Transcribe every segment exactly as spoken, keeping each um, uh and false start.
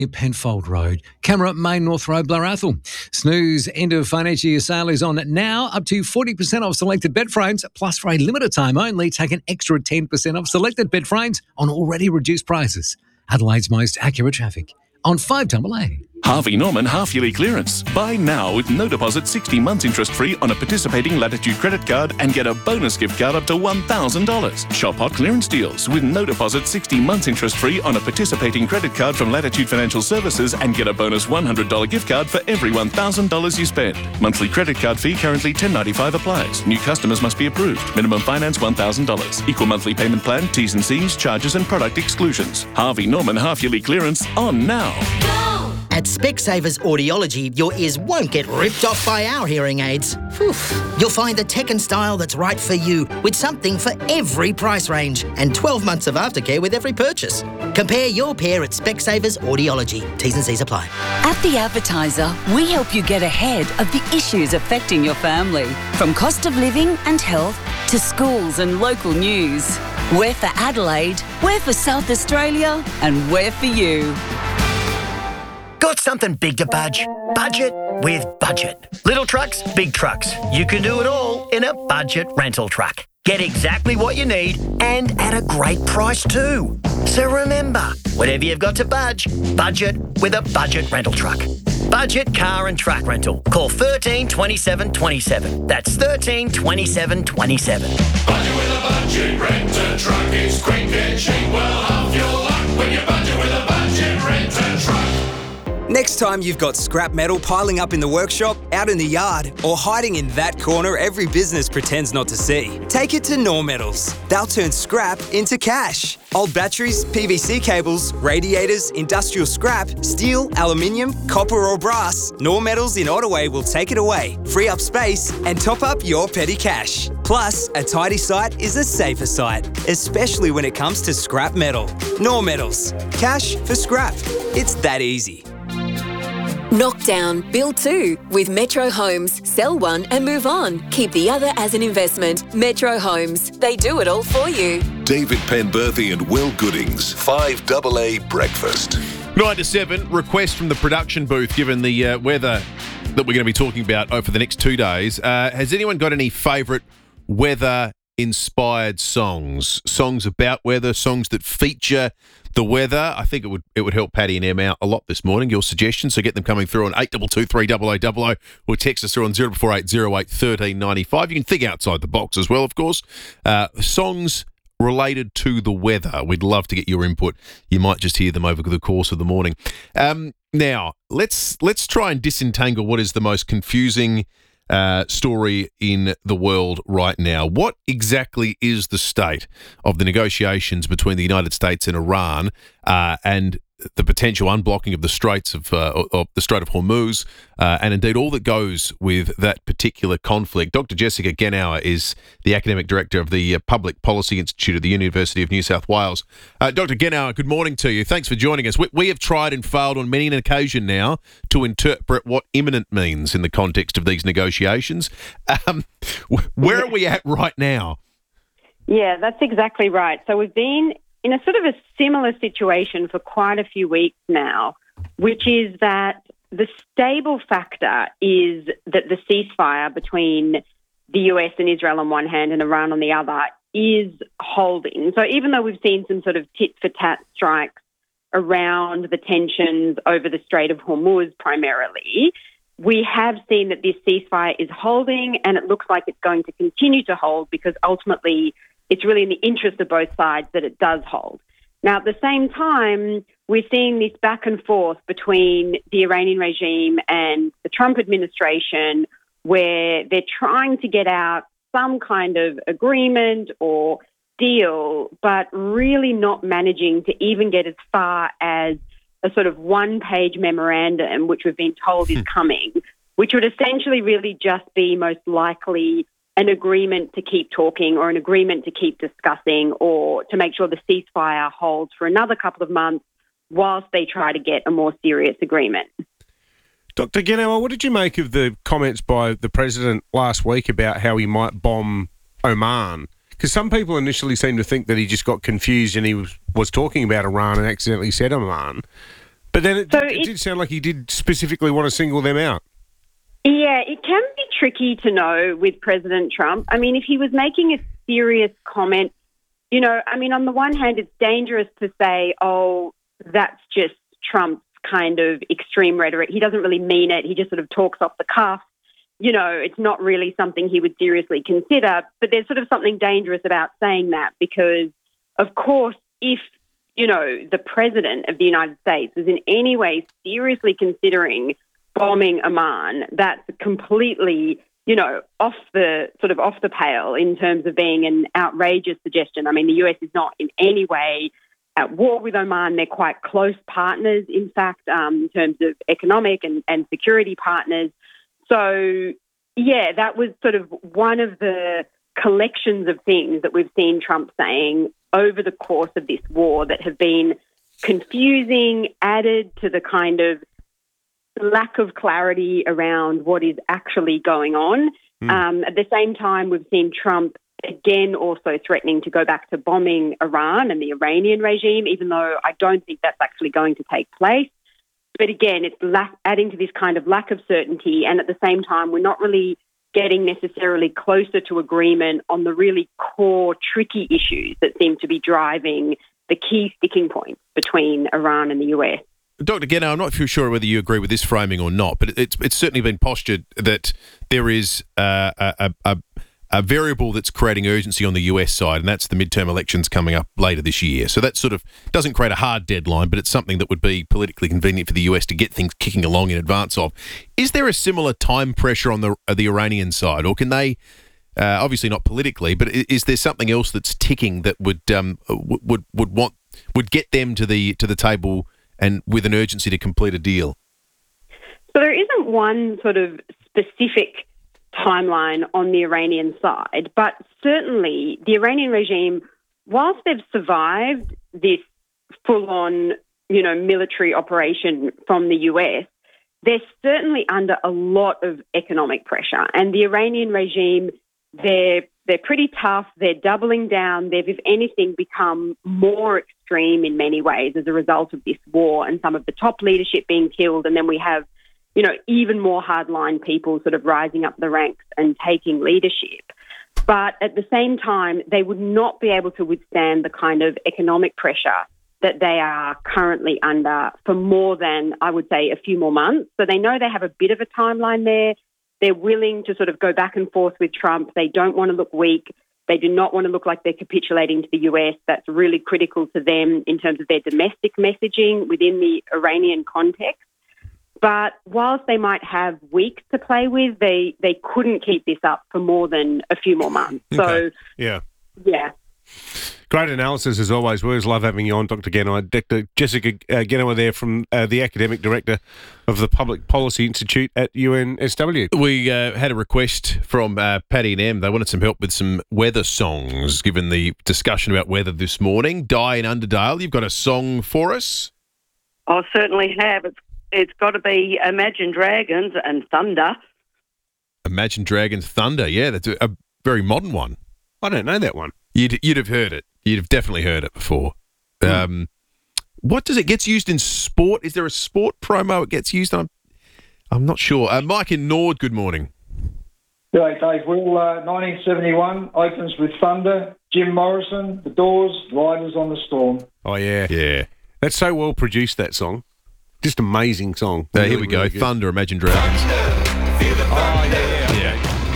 in Penfold Road. Camera Main North Road, Blarathal. Snooze end of financial year sale is on now. Up to forty percent off selected bed frames, plus for a limited time only, take an extra ten percent off selected bed frames on already reduced prices. Adelaide's most accurate traffic on five double A. Harvey Norman half-yearly clearance. Buy now with no deposit, sixty months interest-free on a participating Latitude credit card and get a bonus gift card up to one thousand dollars. Shop hot clearance deals with no deposit, sixty months interest-free on a participating credit card from Latitude Financial Services and get a bonus one hundred dollars gift card for every one thousand dollars you spend. Monthly credit card fee currently ten dollars ninety-five applies. New customers must be approved. Minimum finance one thousand dollars. Equal monthly payment plan, T's and C's, charges and product exclusions. Harvey Norman half-yearly clearance on now. At Specsavers Audiology, your ears won't get ripped off by our hearing aids. Whew. You'll find the tech and style that's right for you, with something for every price range and twelve months of aftercare with every purchase. Compare your pair at Specsavers Audiology. T's and C's apply. At The Advertiser, we help you get ahead of the issues affecting your family, from cost of living and health to schools and local news. We're for Adelaide, we're for South Australia, and we're for you. Got something big to budge? Budget with Budget. Little trucks, big trucks. You can do it all in a Budget rental truck. Get exactly what you need and at a great price too. So remember, whatever you've got to budge, budget with a Budget rental truck. Budget car and truck rental. Call thirteen twenty-seven twenty-seven. That's thirteen twenty-seven twenty-seven. Budget with a Budget rent-a truck is quick and cheap. Well, half your luck when you budget with a Budget rent-a truck. Next time you've got scrap metal piling up in the workshop, out in the yard, or hiding in that corner every business pretends not to see, take it to Nor Metals. They'll turn scrap into cash. Old batteries, P V C cables, radiators, industrial scrap, steel, aluminium, copper or brass, Nor Metals in Ottaway will take it away, free up space and top up your petty cash. Plus, a tidy site is a safer site, especially when it comes to scrap metal. Nor Metals. Cash for scrap. It's that easy. Knock down, build two. With Metro Homes, sell one and move on. Keep the other as an investment. Metro Homes, they do it all for you. David Penberthy and Will Goodings, five double A Breakfast. nine to seven, request from the production booth, given the uh, weather that we're going to be talking about over the next two days. Uh, has anyone got any favourite weather-inspired songs? Songs about weather, songs that feature the weather? I think it would it would help Paddy and Em out a lot this morning. Your suggestions, so get them coming through on eight two two three double O double O or text us through on zero four eight zero eight one three nine five. You can think outside the box as well, of course. Uh, songs related to the weather. We'd love to get your input. You might just hear them over the course of the morning. Um, now, let's let's try and disentangle what is the most confusing Uh, story in the world right now. What exactly is the state of the negotiations between the United States and Iran uh, and the potential unblocking of the Straits of, uh, of the Strait of Hormuz, uh, and indeed all that goes with that particular conflict? Doctor Jessica Genauer is the academic director of the uh, Public Policy Institute at the University of New South Wales. Uh, Doctor Genauer, good morning to you. Thanks for joining us. We, we have tried and failed on many an occasion now to interpret what imminent means in the context of these negotiations. Um, where are we at right now? Yeah, that's exactly right. So we've been in a sort of a similar situation for quite a few weeks now, which is that the stable factor is that the ceasefire between the U S and Israel on one hand and Iran on the other is holding. So even though we've seen some sort of tit-for-tat strikes around the tensions over the Strait of Hormuz primarily, we have seen that this ceasefire is holding, and it looks like it's going to continue to hold because ultimately it's really in the interest of both sides that it does hold. Now, at the same time, we're seeing this back and forth between the Iranian regime and the Trump administration, where they're trying to get out some kind of agreement or deal, but really not managing to even get as far as a sort of one-page memorandum, which we've been told is coming, which would essentially really just be most likely an agreement to keep talking or an agreement to keep discussing or to make sure the ceasefire holds for another couple of months whilst they try to get a more serious agreement. Doctor Genauer, what did you make of the comments by the president last week about how he might bomb Oman? Because some people initially seemed to think that he just got confused and he was, was talking about Iran and accidentally said Oman. But then it, So it it- did sound like he did specifically want to single them out. Yeah, it can be tricky to know with President Trump. I mean, if he was making a serious comment, you know, I mean, on the one hand, it's dangerous to say, oh, that's just Trump's kind of extreme rhetoric. He doesn't really mean it. He just sort of talks off the cuff. You know, it's not really something he would seriously consider. But there's sort of something dangerous about saying that because, of course, if, you know, the president of the United States is in any way seriously considering bombing Oman, that's completely, you know, off the sort of off the pale in terms of being an outrageous suggestion. I mean, the U S is not in any way at war with Oman. They're quite close partners, in fact, um, in terms of economic and, and security partners. So, yeah, that was sort of one of the collections of things that we've seen Trump saying over the course of this war that have been confusing, added to the kind of lack of clarity around what is actually going on. Mm. Um, at the same time, we've seen Trump again also threatening to go back to bombing Iran and the Iranian regime, even though I don't think that's actually going to take place. But again, it's la- adding to this kind of lack of certainty. And at the same time, we're not really getting necessarily closer to agreement on the really core, tricky issues that seem to be driving the key sticking points between Iran and the U S. Doctor Geno, I'm not sure whether you agree with this framing or not, but it's it's certainly been postured that there is uh, a, a, a variable that's creating urgency on the U S side, and that's the midterm elections coming up later this year. So that sort of doesn't create a hard deadline, but it's something that would be politically convenient for the U S to get things kicking along in advance of. Is there a similar time pressure on the uh, the Iranian side, or can they, uh, obviously not politically, but is, is there something else that's ticking that would um, would would want would get them to the to the table and with an urgency to complete a deal? So there isn't one sort of specific timeline on the Iranian side, but certainly the Iranian regime, whilst they've survived this full-on, you know, military operation from the U S, they're certainly under a lot of economic pressure. And the Iranian regime, they're they're pretty tough. They're doubling down. They've, if anything, become more extreme in many ways as a result of this war and some of the top leadership being killed. And then we have, you know, even more hardline people sort of rising up the ranks and taking leadership. But at the same time, they would not be able to withstand the kind of economic pressure that they are currently under for more than, I would say, a few more months. So they know they have a bit of a timeline there. They're willing to sort of go back and forth with Trump. They don't want to look weak. They do not want to look like they're capitulating to the U S. That's really critical to them in terms of their domestic messaging within the Iranian context. But whilst they might have weeks to play with, they, they couldn't keep this up for more than a few more months. So, Okay. Yeah. yeah. Great analysis as always. We always love having you on, Doctor Genoa. Doctor Jessica uh, Genoa there from uh, the Academic Director of the Public Policy Institute at U N S W. We uh, had a request from uh, Paddy and Em. They wanted some help with some weather songs, given the discussion about weather this morning. Di in Underdale, you've got a song for us? I certainly have. It's It's got to be Imagine Dragons and Thunder. Imagine Dragons Thunder. Yeah, that's a, a very modern one. I don't know that one. You'd, you'd have heard it. You'd have definitely heard it before. Mm. Um, what does it gets used in sport? Is there a sport promo it gets used on? I'm not sure. Uh, Mike in Nord, good morning. G'day, Dave. Well, uh, nineteen seventy-one opens with Thunder, Jim Morrison, The Doors, Riders on the Storm. Oh, yeah. Yeah. That's so well produced, that song. Just amazing song. Uh, Really, here we go. really good. Thunder, Imagine Dragons. Oh, yeah, yeah.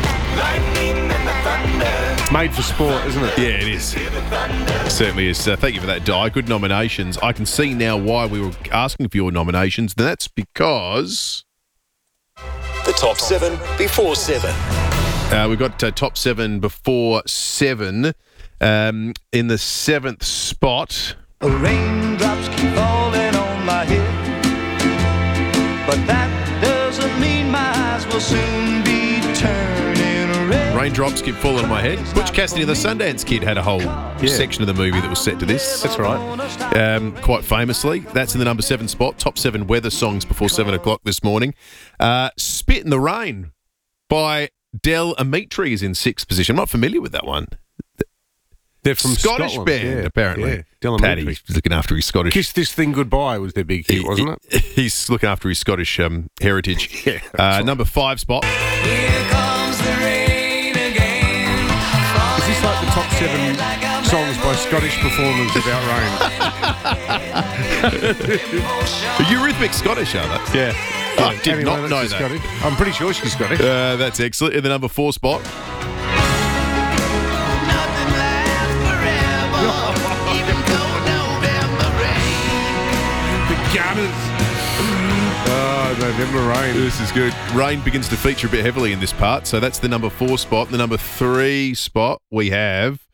Made for sport, isn't it? Yeah, it is. It certainly is. Uh, thank you for that, Di. Good nominations. I can see now why we were asking for your nominations. And that's because The top seven before seven. uh, we've got uh, top seven before seven. Um, in the seventh spot, Raindrops keep falling on my head, but that doesn't mean my eyes will soon be turning red. Raindrops Keep Falling on My Head. Butch Cassidy and the Sundance Kid had a whole section of the movie that was set to this. That's right. Um, quite famously. That's in the number seven spot. Top seven weather songs before seven o'clock this morning. Uh, Spit in the Rain by Del Amitri is in sixth position. I'm not familiar with that one. They're from Scottish Scotland. band, Yeah, apparently. yeah. Dylan Paddy's Military. looking after his Scottish. Kiss This Thing Goodbye was their big hit, wasn't it? He's looking after his Scottish um, heritage. Yeah, uh, number five spot. Is this like the top seven songs by Scottish performers about rain? Eurythmic Scottish, are they? Yeah. I Yeah, did Annie not Lennox know is that. Scottish. I'm pretty sure she's Scottish. Uh, that's excellent. In the number four spot. The Gunners. Oh, November Rain. This is good. Rain begins to feature a bit heavily in this part, so that's the number four spot. The number three spot we have